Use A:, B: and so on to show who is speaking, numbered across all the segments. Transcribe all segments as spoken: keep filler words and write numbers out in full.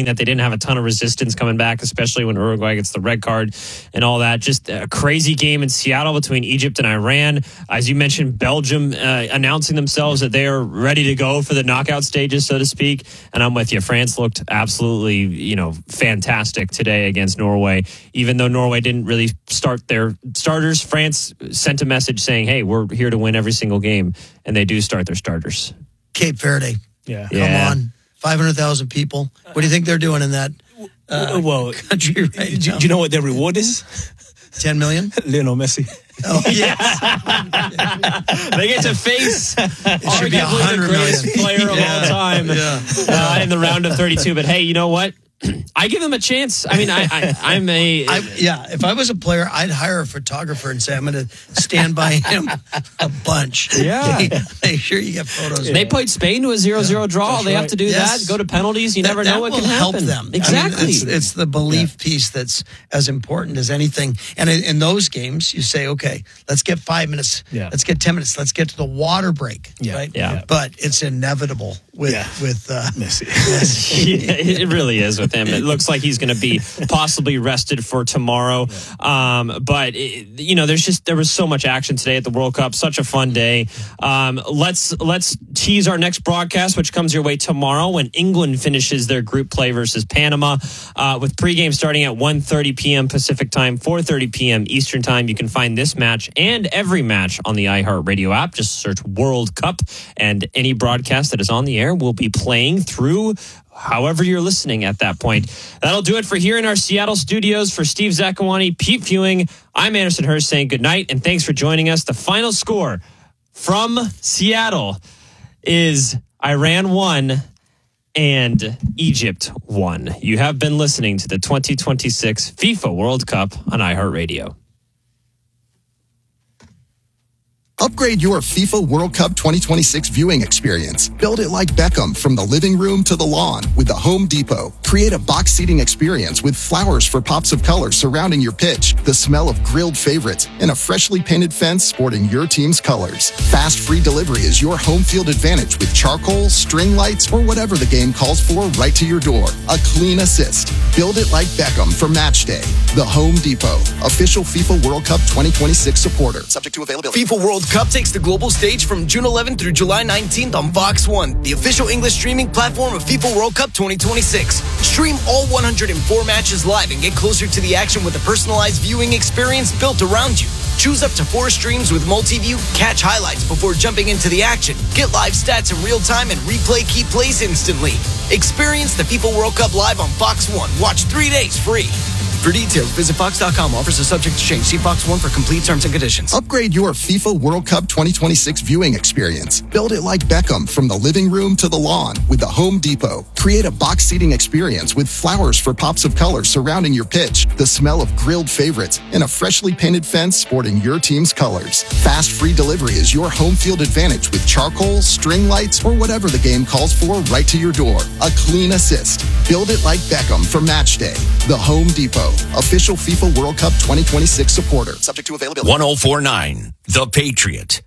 A: knowing that they didn't have a ton of resistance coming back, especially when Uruguay gets the red card and all that. Just a crazy game in Seattle between Egypt and Iran. As you mentioned, Belgium uh, announcing themselves that they are ready to go for the knockout stages, so to speak. And I'm with you. France looked absolutely, you know, fantastic today against Norway. Even though Norway didn't really start their starters, France sent a message saying, hey, we're here to win every single game. And they do start their starters.
B: Cape Verde.
C: Yeah.
B: Come
A: yeah.
B: on. five hundred thousand people. What do you think they're doing in that uh,
C: well,
B: country right
C: do,
B: now?
C: do you know what their reward is?
B: ten million?
C: Lionel Messi.
B: Oh, yes.
A: They get to face
B: should be
A: arguably the
B: one hundred
A: greatest
B: million.
A: player of
B: Yeah.
A: all time
B: Yeah.
A: uh, in the round of thirty-two. But hey, you know what? I give them a chance. I mean, I, I, I'm a...
B: I, yeah, if I was a player, I'd hire a photographer and say, I'm going to stand by him a bunch.
A: Yeah.
B: Make sure you get photos.
A: They played Spain to a zero zero draw.
C: That's
A: they have
C: right.
A: to do
B: Yes.
A: that, go to penalties. You
B: That-
A: never
B: that
A: know what
B: will
A: can
B: help
A: happen.
B: them. I mean,
A: Exactly.
B: it's, it's the belief piece that's as important as anything. And in, in those games, you say, okay, let's get five minutes.
C: Yeah.
B: Let's get ten minutes. Let's get to the water break.
C: Yeah.
B: Right?
A: Yeah.
B: But it's inevitable with,
C: Yeah.
B: with uh,
C: Messi.
A: Yeah, it really is with him. It looks like he's going to be possibly rested for tomorrow. Um, but it, you know, there's just there was so much action today at the World Cup. Such a fun day. Um, let's let's tease our next broadcast, which comes your way tomorrow when England finishes their group play versus Panama, uh, with pregame starting at one thirty p.m. Pacific time, four thirty p.m. Eastern time. You can find this match and every match on the iHeartRadio app. Just search World Cup, and any broadcast that is on the air will be playing through however you're listening at that point. That'll do it for here in our Seattle studios. For Steve Zakawani, Pete Fewing, I'm Anderson Hurst saying good night, and thanks for joining us. The final score from Seattle is Iran one and Egypt one. You have been listening to the twenty twenty-six FIFA World Cup on iHeartRadio.
D: Upgrade your FIFA World Cup twenty twenty-six viewing experience. Build it like Beckham from the living room to the lawn with the Home Depot. Create a box seating experience with flowers for pops of color surrounding your pitch, the smell of grilled favorites, and a freshly painted fence sporting your team's colors. Fast free delivery is your home field advantage with charcoal, string lights, or whatever the game calls for right to your door. A clean assist. Build it like Beckham for match day. The Home Depot, official FIFA World Cup twenty twenty-six supporter. Subject to availability.
E: FIFA World Cup takes the global stage from June eleventh through July nineteenth on Fox one, the official English streaming platform of FIFA World Cup twenty twenty-six. Stream all one hundred four matches live and get closer to the action with a personalized viewing experience built around you. Choose up to four streams with multi-view, catch highlights before jumping into the action, get live stats in real time, and replay key plays instantly. Experience the FIFA World Cup live on Fox one. Watch three days free. For details, visit fox dot com. Offers are subject to change. See Fox one for complete terms and conditions.
D: Upgrade your FIFA World Cup twenty twenty-six viewing experience. Build it like Beckham from the living room to the lawn with the Home Depot. Create a box seating experience with flowers for pops of color surrounding your pitch, the smell of grilled favorites, and a freshly painted fence sporting your team's colors. Fast free delivery is your home field advantage with charcoal, string lights, or whatever the game calls for right to your door. A clean assist. Build it like Beckham for match day. The Home Depot, official FIFA World Cup twenty twenty-six supporter. Subject to availability.
F: one oh four point nine The Patriot.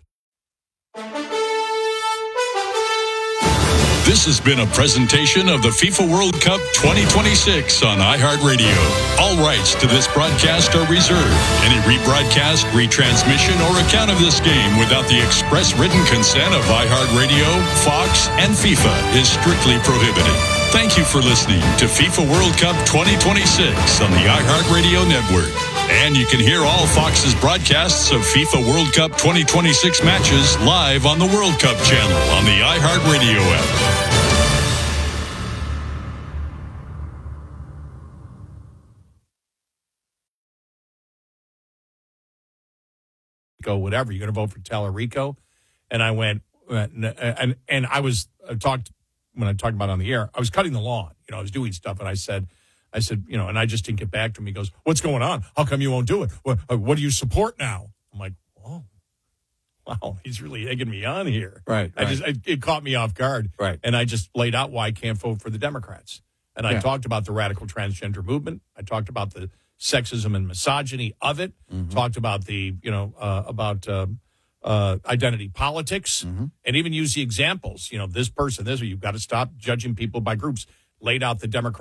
G: This has been a presentation of the FIFA World Cup twenty twenty-six on iHeartRadio. All rights to this broadcast are reserved. Any rebroadcast, retransmission, or account of this game without the express written consent of iHeartRadio, Fox, and FIFA is strictly prohibited. Thank you for listening to FIFA World Cup twenty twenty-six on the iHeartRadio network. And you can hear all Fox's broadcasts of FIFA World Cup twenty twenty-six matches live on the World Cup channel on the iHeartRadio app.
H: Go, whatever, you're going to vote for Tallarico? And I went, uh, and and I was I talked when I talked about it on the air, I was cutting the lawn. You know, I was doing stuff, and I said, I said, you know, and I just didn't get back to him. He goes, "What's going on? How come you won't do it? What, what do you support now?" I'm like, "Oh, wow, he's really egging me on here."
C: Right.
H: I
C: right.
H: just it, it caught me off guard.
C: Right.
H: And I just laid out why I can't vote for the Democrats. And I
C: Yeah.
H: talked about the radical transgender movement. I talked about the sexism and misogyny of it.
C: Mm-hmm.
H: Talked about the, you know, uh, about uh, uh, identity politics,
C: Mm-hmm.
H: and even use the examples. You know, this person, this, you've got to stop judging people by groups. Laid out the Democrat.